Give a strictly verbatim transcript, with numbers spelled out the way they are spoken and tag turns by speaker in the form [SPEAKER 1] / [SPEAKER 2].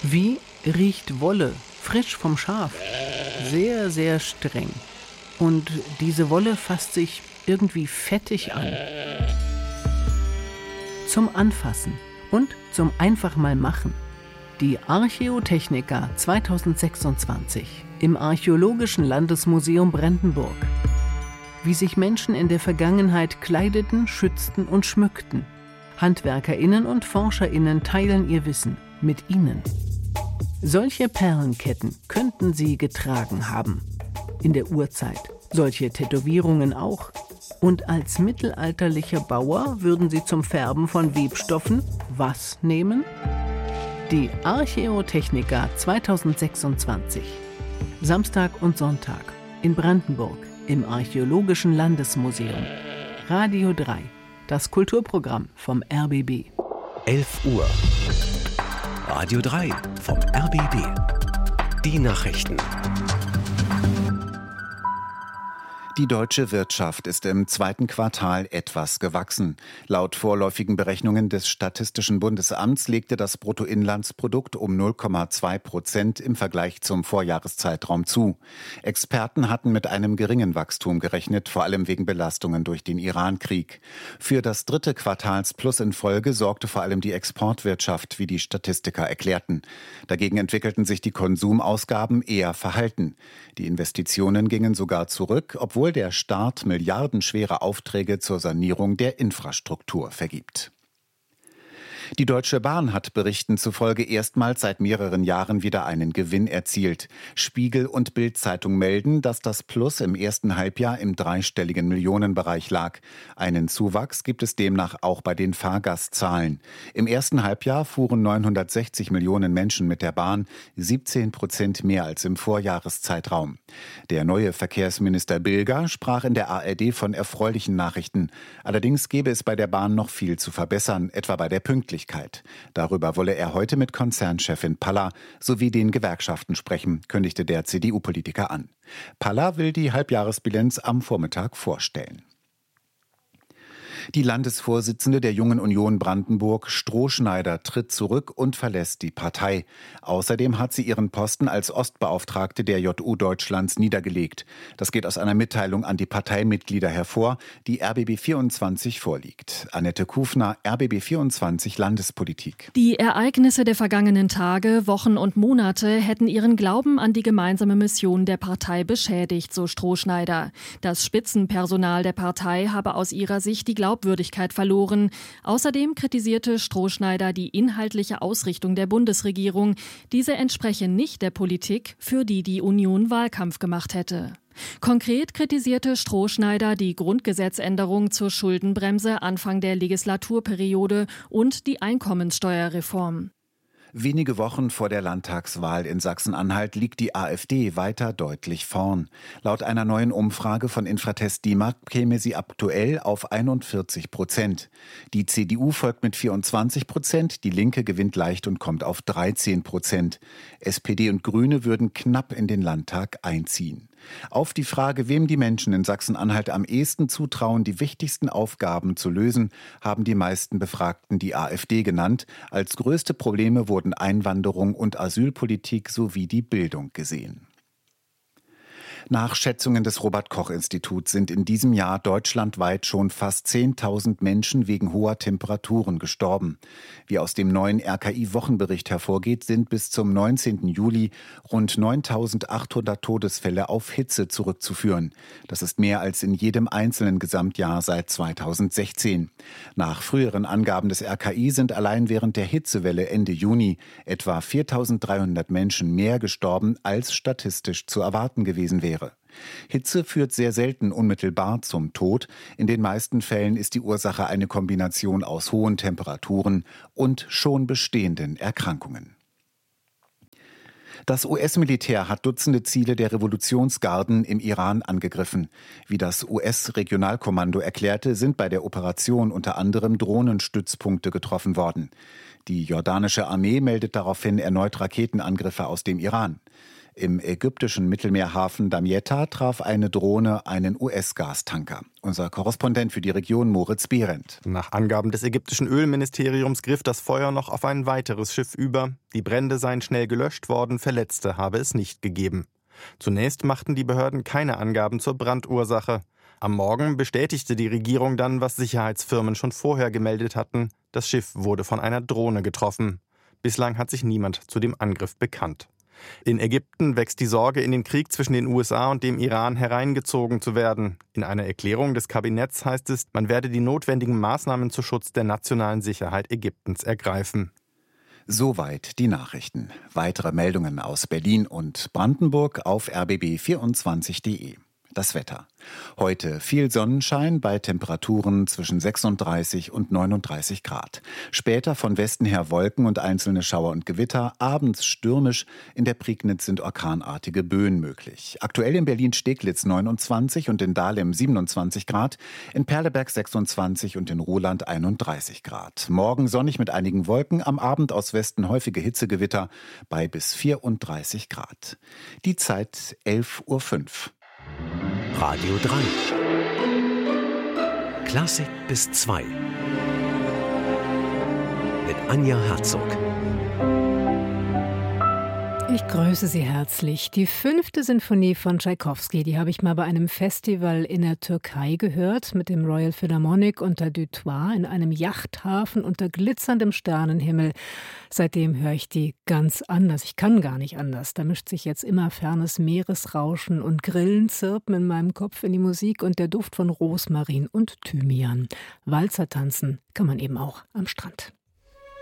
[SPEAKER 1] Wie riecht Wolle, frisch vom Schaf? Sehr, sehr streng. Und diese Wolle fasst sich irgendwie fettig an. Zum Anfassen und zum einfach mal machen. Die Archäotechnica zweitausendsechsundzwanzig im Archäologischen Landesmuseum Brandenburg. Wie sich Menschen in der Vergangenheit kleideten, schützten und schmückten. HandwerkerInnen und ForscherInnen teilen ihr Wissen mit ihnen. Solche Perlenketten könnten sie getragen haben. In der Urzeit. Solche Tätowierungen auch. Und als mittelalterlicher Bauer würden sie zum Färben von Webstoffen was nehmen? Die Archäotechnica zweitausendsechsundzwanzig. Samstag und Sonntag in Brandenburg im Archäologischen Landesmuseum. Radio drei, das Kulturprogramm vom R B B.
[SPEAKER 2] elf Uhr. Radio drei vom R B B. Die Nachrichten.
[SPEAKER 3] Die deutsche Wirtschaft ist im zweiten Quartal etwas gewachsen. Laut vorläufigen Berechnungen des Statistischen Bundesamts legte das Bruttoinlandsprodukt um null Komma zwei Prozent im Vergleich zum Vorjahreszeitraum zu. Experten hatten mit einem geringen Wachstum gerechnet, vor allem wegen Belastungen durch den Iran-Krieg. Für das dritte Quartalsplus in Folge sorgte vor allem die Exportwirtschaft, wie die Statistiker erklärten. Dagegen entwickelten sich die Konsumausgaben eher verhalten. Die Investitionen gingen sogar zurück, obwohl der Staat milliardenschwere Aufträge zur Sanierung der Infrastruktur vergibt. Die Deutsche Bahn hat Berichten zufolge erstmals seit mehreren Jahren wieder einen Gewinn erzielt. Spiegel und Bild-Zeitung melden, dass das Plus im ersten Halbjahr im dreistelligen Millionenbereich lag. Einen Zuwachs gibt es demnach auch bei den Fahrgastzahlen. Im ersten Halbjahr fuhren neunhundertsechzig Millionen Menschen mit der Bahn, siebzehn Prozent mehr als im Vorjahreszeitraum. Der neue Verkehrsminister Bilger sprach in der A R D von erfreulichen Nachrichten. Allerdings gäbe es bei der Bahn noch viel zu verbessern, etwa bei der Pünktlichkeit. Darüber wolle er heute mit Konzernchefin Palla sowie den Gewerkschaften sprechen, kündigte der C D U-Politiker an. Palla will die Halbjahresbilanz am Vormittag vorstellen. Die Landesvorsitzende der Jungen Union Brandenburg, Strohschneider, tritt zurück und verlässt die Partei. Außerdem hat sie ihren Posten als Ostbeauftragte der J U Deutschlands niedergelegt. Das geht aus einer Mitteilung an die Parteimitglieder hervor, die R B B vierundzwanzig vorliegt. Annette Kufner, R B B vierundzwanzig Landespolitik.
[SPEAKER 4] Die Ereignisse der vergangenen Tage, Wochen und Monate hätten ihren Glauben an die gemeinsame Mission der Partei beschädigt, so Strohschneider. Das Spitzenpersonal der Partei habe aus ihrer Sicht die Glaubwürdigkeit Glaubwürdigkeit verloren. Außerdem kritisierte Strohschneider die inhaltliche Ausrichtung der Bundesregierung. Diese entspreche nicht der Politik, für die die Union Wahlkampf gemacht hätte. Konkret kritisierte Strohschneider die Grundgesetzänderung zur Schuldenbremse Anfang der Legislaturperiode und die Einkommenssteuerreform.
[SPEAKER 3] Wenige Wochen vor der Landtagswahl in Sachsen-Anhalt liegt die AfD weiter deutlich vorn. Laut einer neuen Umfrage von Infratest DIMAP käme sie aktuell auf einundvierzig Prozent. Die C D U folgt mit vierundzwanzig Prozent, die Linke gewinnt leicht und kommt auf dreizehn Prozent. S P D und Grüne würden knapp in den Landtag einziehen. Auf die Frage, wem die Menschen in Sachsen-Anhalt am ehesten zutrauen, die wichtigsten Aufgaben zu lösen, haben die meisten Befragten die AfD genannt. Als größte Probleme wurden Einwanderung und Asylpolitik sowie die Bildung gesehen. Nach Schätzungen des Robert-Koch-Instituts sind in diesem Jahr deutschlandweit schon fast zehntausend Menschen wegen hoher Temperaturen gestorben. Wie aus dem neuen R K I-Wochenbericht hervorgeht, sind bis zum neunzehnten Juli rund neuntausendachthundert Todesfälle auf Hitze zurückzuführen. Das ist mehr als in jedem einzelnen Gesamtjahr seit zweitausendsechzehn. Nach früheren Angaben des R K I sind allein während der Hitzewelle Ende Juni etwa viertausenddreihundert Menschen mehr gestorben, als statistisch zu erwarten gewesen wäre. Hitze führt sehr selten unmittelbar zum Tod. In den meisten Fällen ist die Ursache eine Kombination aus hohen Temperaturen und schon bestehenden Erkrankungen. Das U S-Militär hat Dutzende Ziele der Revolutionsgarden im Iran angegriffen. Wie das U S-Regionalkommando erklärte, sind bei der Operation unter anderem Drohnenstützpunkte getroffen worden. Die jordanische Armee meldet daraufhin erneut Raketenangriffe aus dem Iran. Im ägyptischen Mittelmeerhafen Damietta traf eine Drohne einen U S-Gastanker. Unser Korrespondent für die Region Moritz Behrendt.
[SPEAKER 5] Nach Angaben des ägyptischen Ölministeriums griff das Feuer noch auf ein weiteres Schiff über. Die Brände seien schnell gelöscht worden, Verletzte habe es nicht gegeben. Zunächst machten die Behörden keine Angaben zur Brandursache. Am Morgen bestätigte die Regierung dann, was Sicherheitsfirmen schon vorher gemeldet hatten. Das Schiff wurde von einer Drohne getroffen. Bislang hat sich niemand zu dem Angriff bekannt. In Ägypten wächst die Sorge, in den Krieg zwischen den U S A und dem Iran hereingezogen zu werden. In einer Erklärung des Kabinetts heißt es, man werde die notwendigen Maßnahmen zum Schutz der nationalen Sicherheit Ägyptens ergreifen.
[SPEAKER 3] Soweit die Nachrichten. Weitere Meldungen aus Berlin und Brandenburg auf r b b vierundzwanzig punkt d e. Das Wetter. Heute viel Sonnenschein bei Temperaturen zwischen sechsunddreißig und neununddreißig Grad. Später von Westen her Wolken und einzelne Schauer und Gewitter. Abends stürmisch. In der Prignitz sind orkanartige Böen möglich. Aktuell in Berlin-Steglitz neunundzwanzig und in Dahlem siebenundzwanzig Grad. In Perleberg sechsundzwanzig und in Ruhland einunddreißig Grad. Morgen sonnig mit einigen Wolken. Am Abend aus Westen häufige Hitzegewitter bei bis vierunddreißig Grad. Die Zeit elf Uhr fünf.
[SPEAKER 2] Radio drei. Klassik bis zwei. Mit Anja Herzog.
[SPEAKER 6] Ich grüße Sie herzlich. Die fünfte Sinfonie von Tschaikowski, die habe ich mal bei einem Festival in der Türkei gehört, mit dem Royal Philharmonic unter Du Toit in einem Yachthafen unter glitzerndem Sternenhimmel. Seitdem höre ich die ganz anders. Ich kann gar nicht anders. Da mischt sich jetzt immer fernes Meeresrauschen und Grillenzirpen in meinem Kopf in die Musik und der Duft von Rosmarin und Thymian. Walzer tanzen kann man eben auch am Strand.